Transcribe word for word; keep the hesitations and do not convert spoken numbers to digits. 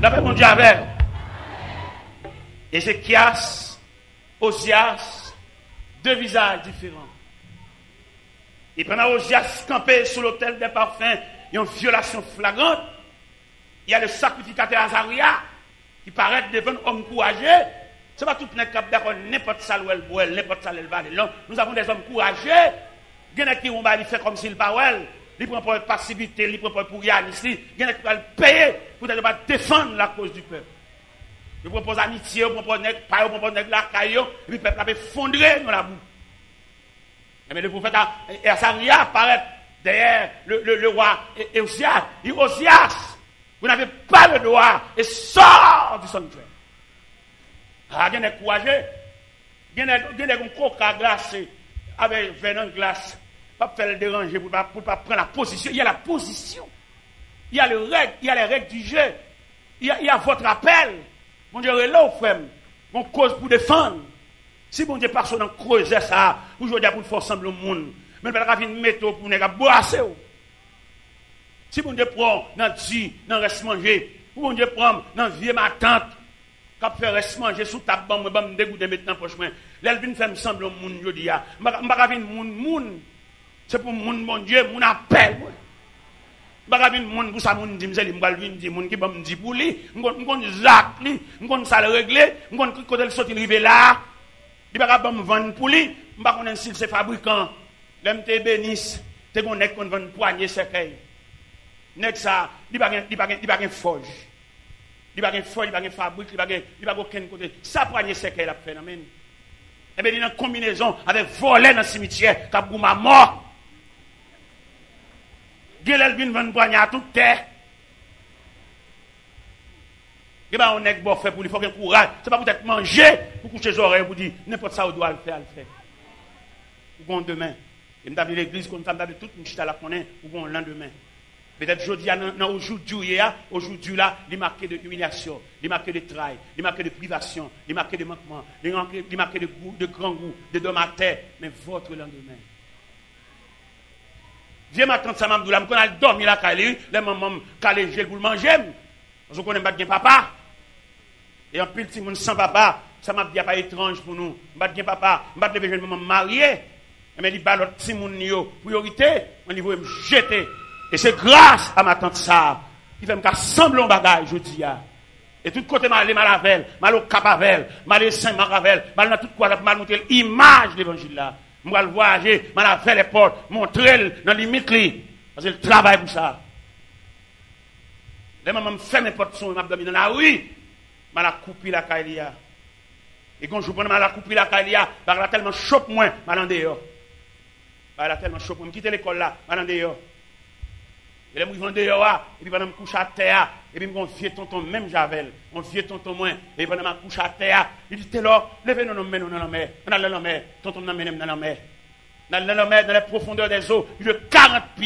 La paix, mon Dieu, avec. Ézéchias, Osias, deux visages différents. Et pendant Osias campé sur l'autel des parfums, il y a une violation flagrante. Il y a le sacrificateur Azaria qui paraît devant un homme courageux. Ce n'est pas tout le monde qui d'accord n'importe ça où elle boit, n'importe ça où elle va. Non, nous avons des hommes courageux. Il y en a qui vont faire comme s'il parle. Il prend pour passivité, il prend pour Yann ici. Il y en a qui vont payer pour défendre la cause du peuple. Il propose amitié, il propose nègre, il propose nègre la caillou, et puis le peuple a effondré dans la boue. Mais le prophète Azaria apparaît derrière le, le, le roi Osias. Il dit Osias, vous n'avez pas le droit et sort du sanctuaire. Ah, il y a des courageux. Il y a des coca glacés avec venin glace. Pas faire le déranger pour ne pas, pas prendre la position. Il y a la position. Il y a, le règle, il y a les règles du jeu. Il y a, il y a votre appel. Mon Dieu, là, frère, mon cause pour défendre. Si mon Dieu personne dans creuser ça, aujourd'hui pour faire sembler au monde, mais il va venir mettre pour ne pas brasser. Si mon Dieu prend dans du, dans reste manger, ou mon Dieu prend dans vieux ma tante, qui fait reste manger sous ta bombe, je vais me dégoûter maintenant pour chemin. Là, il vient faire sembler au monde aujourd'hui. Je ne vais pas venir monde, monde. C'est pour monde, mon Dieu, mon appel. Je ne vais pas venir monde pour ça, mon dit, je vais venir monde qui va me dire pour lui, je vais Zach, je vais ça le régler, je vais côté le sortir arriver là. Il ne va pas me vendre pour lui, je ne vais pas connaître si c'est fabricant. L'M T bénisse, tu connais qu'on vend poignée cercueil. Nek ça, il ne va pas forge. Il ne va pas forge, il ne va pas fabrique, il ne va pas aucun côté. Ça poignée cercueil la phénomène. Et bien il y a une combinaison avec voler dans le cimetière, qui a boum à mort. Gélel vient vendre poignée à toute terre. Et bien on est bon fait pour lui, il faut qu'il courage. Ce n'est pas peut-être manger pour coucher les oreilles, pour dire n'importe ça, on doit le faire, le faire. Ou demain. Et nous avons l'église, nous avons toute une chute à la connaître, ou le lendemain. Peut-être aujourd'hui, aujourd'hui, aujourd'hui, là, il est marqué de humiliation, il est marqué de travail, il est marqué de privation, il est marqué de manquement, il est marqué de goût, de grand goût, de dom à terre, mais votre lendemain. Viens ma tante, ça m'a dit, là, je vais dormir là, les mamans, calé, j'ai pour le manger. Parce qu'on connaît pas bien papa. Et en plus, si on sans papa, ça m'a dit, pas étrange pour nous. Je ne bien papa, je ne vais pas maman mariée. Mais il dit, bah, l'autre, si mon priorité, au niveau de me jeter. Et c'est grâce à ma tante ça, qui fait me sembler un bagage, je dis. Et tout côté, mal à Malavel, mal au Capavel, mal à Saint-Maravel, mal dans tout quoi, mal montrer l'image de l'évangile là. Je vais le voyager, je vais faire les portes, montrer dans les limites. Parce que je travaille pour ça. Les mamans me font mes portes, je vais dans la rue, je vais couper la caïlia. Et quand je prends la couper la caïlia, elle a tellement chaud moi, je vais en dehors. Elle a tellement chaud pour me quitter l'école là, je vais en dehors. Et là, je vais en dehors, et puis pendant que je me couche à terre, et puis mon vieux tonton, même Javel, mon vieux tonton moins, et pendant que je me couche à terre, il dit, t'es là, levez nous, nous, nous, nous, nous, tonton, nous, nous, nous, nous, dans la profondeur des eaux, il y a quarante pieds.